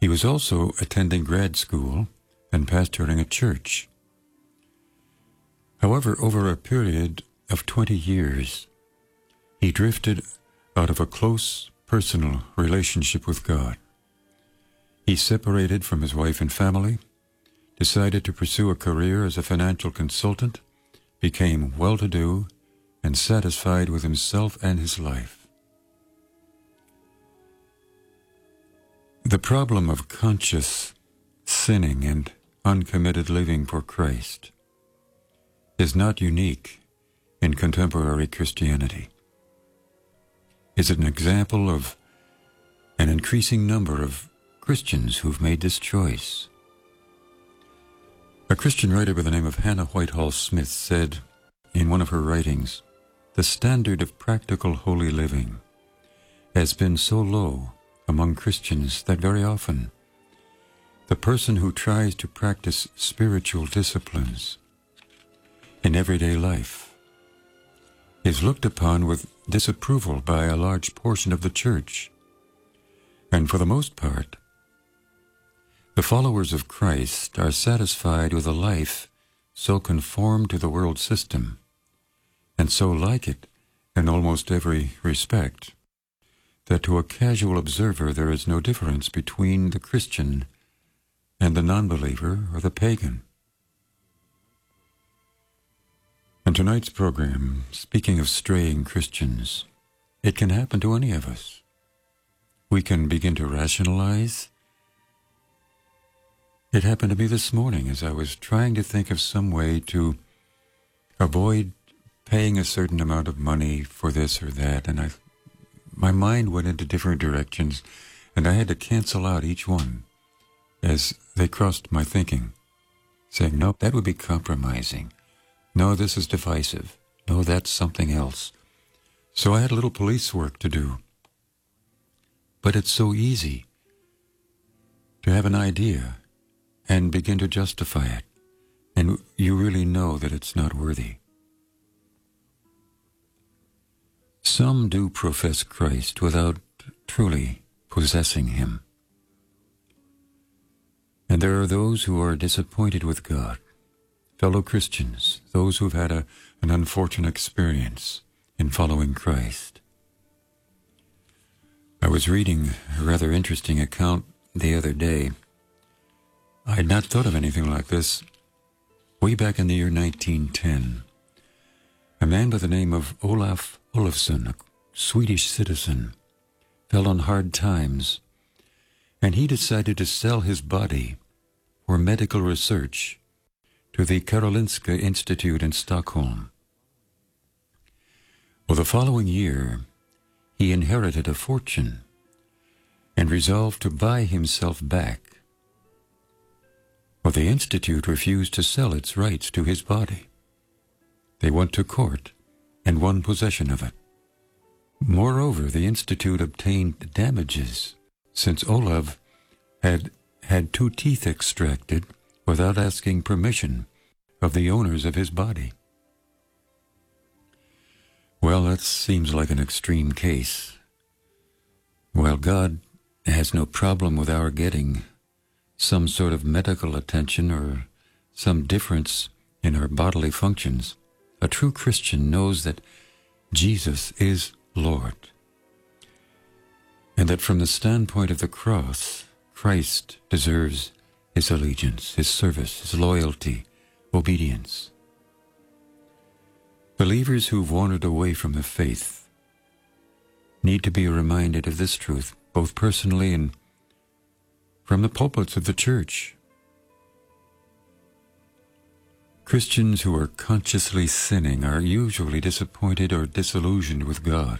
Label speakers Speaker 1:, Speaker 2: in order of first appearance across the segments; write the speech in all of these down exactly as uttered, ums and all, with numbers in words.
Speaker 1: He was also attending grad school and pastoring a church. However, over a period of twenty years, he drifted out of a close personal relationship with God. He separated from his wife and family, decided to pursue a career as a financial consultant, became well-to-do, and satisfied with himself and his life. The problem of conscious sinning and uncommitted living for Christ is not unique in contemporary Christianity. It's an example of an increasing number of Christians who've made this choice. A Christian writer by the name of Hannah Whitehall Smith said in one of her writings, "The standard of practical holy living has been so low among Christians that very often the person who tries to practice spiritual disciplines in everyday life is looked upon with disapproval by a large portion of the church. And for the most part, the followers of Christ are satisfied with a life so conformed to the world system and so like it in almost every respect that to a casual observer there is no difference between the Christian and the non-believer or the pagan." In tonight's program, speaking of straying Christians, it can happen to any of us. We can begin to rationalize. It happened to me this morning as I was trying to think of some way to avoid paying a certain amount of money for this or that, and I, my mind went into different directions, and I had to cancel out each one as they crossed my thinking, saying, "No, that would be compromising. No, this is divisive. No, that's something else." So I had a little police work to do. But it's so easy to have an idea and begin to justify it, and you really know that it's not worthy. Some do profess Christ without truly possessing him. And there are those who are disappointed with God, fellow Christians, those who've had a, an unfortunate experience in following Christ. I was reading a rather interesting account the other day. I had not thought of anything like this. Way back in the year nineteen ten, a man by the name of Olaf Olofsson, a Swedish citizen, fell on hard times, and he decided to sell his body for medical research to the Karolinska Institute in Stockholm. Well, the following year, he inherited a fortune and resolved to buy himself back. Well, the Institute refused to sell its rights to his body. They went to court and won possession of it. Moreover, the Institute obtained damages since Olav had had two teeth extracted without asking permission of the owners of his body. Well, that seems like an extreme case. While God has no problem with our getting some sort of medical attention or some difference in our bodily functions, a true Christian knows that Jesus is Lord, and that from the standpoint of the cross, Christ deserves his allegiance, his service, his loyalty, obedience. Believers who've wandered away from the faith need to be reminded of this truth, both personally and from the pulpits of the church. Christians who are consciously sinning are usually disappointed or disillusioned with God.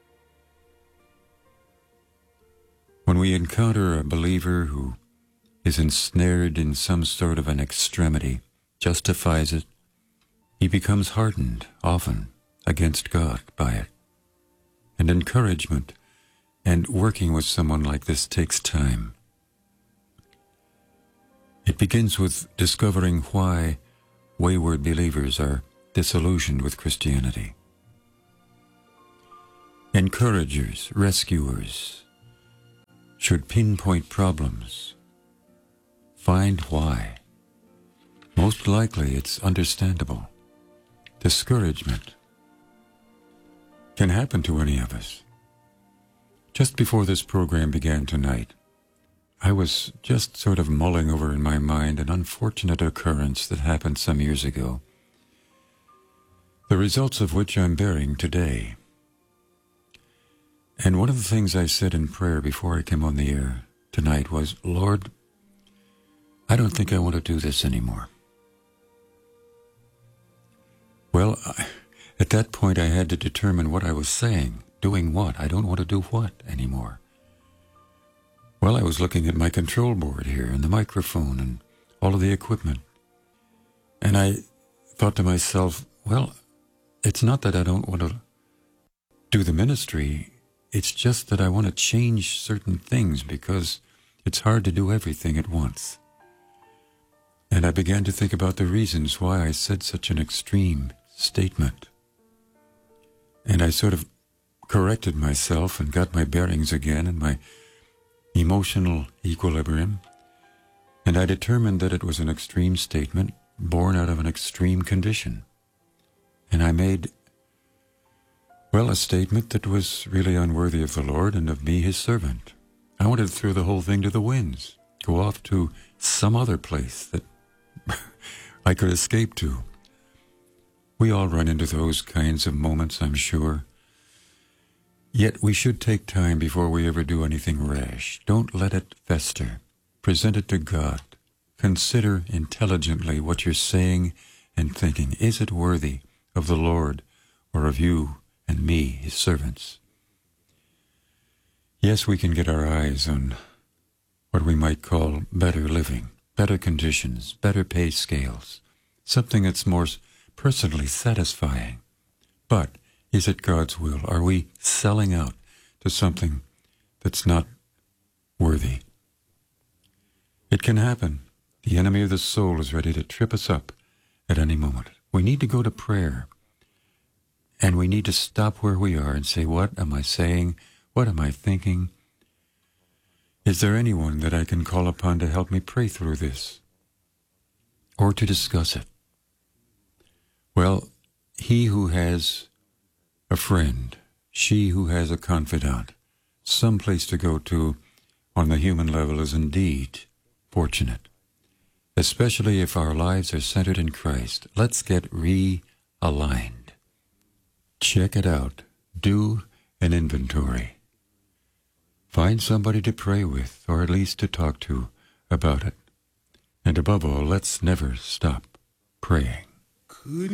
Speaker 1: When we encounter a believer who is ensnared in some sort of an extremity, justifies it, he becomes hardened, often, against God by it. And encouragement and working with someone like this takes time. It begins with discovering why wayward believers are disillusioned with Christianity. Encouragers, rescuers, should pinpoint problems find why. Most likely it's understandable. Discouragement can happen to any of us. Just before this program began tonight, I was just sort of mulling over in my mind an unfortunate occurrence that happened some years ago, the results of which I'm bearing today. And one of the things I said in prayer before I came on the air tonight was, Lord, I don't think I want to do this anymore. Well, I, at that point I had to determine what I was saying, doing what. I don't want to do what anymore. Well, I was looking at my control board here and the microphone and all of the equipment. And I thought to myself, well, it's not that I don't want to do the ministry. It's just that I want to change certain things because it's hard to do everything at once. And I began to think about the reasons why I said such an extreme statement. And I sort of corrected myself and got my bearings again and my emotional equilibrium. And I determined that it was an extreme statement born out of an extreme condition. And I made, well, a statement that was really unworthy of the Lord and of me, his servant. I wanted to throw the whole thing to the winds, go off to some other place that I could escape to. We all run into those kinds of moments, I'm sure. Yet we should take time before we ever do anything rash. Don't let it fester. Present it to God. Consider intelligently what you're saying and thinking. Is it worthy of the Lord or of you and me, his servants? Yes, we can get our eyes on what we might call better living, better conditions, better pay scales, something that's more personally satisfying. But is it God's will? Are we selling out to something that's not worthy? It can happen. The enemy of the soul is ready to trip us up at any moment. We need to go to prayer. And we need to stop where we are and say, what am I saying? What am I thinking? Is there anyone that I can call upon to help me pray through this? Or to discuss it? Well, he who has a friend, she who has a confidant, some place to go to on the human level is indeed fortunate. Especially if our lives are centered in Christ. Let's get realigned. Check it out. Do an inventory. Find somebody to pray with, or at least to talk to about it. And above all, let's never stop praying. Could